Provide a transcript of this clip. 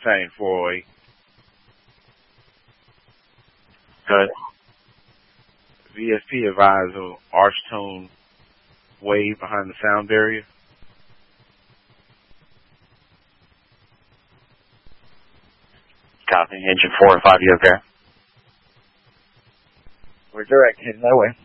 Battalion 408. Good. VSP advised on arch tone wave behind the sound barrier. Copy. Engine 4 and 5, you okay? We're direct, heading that way.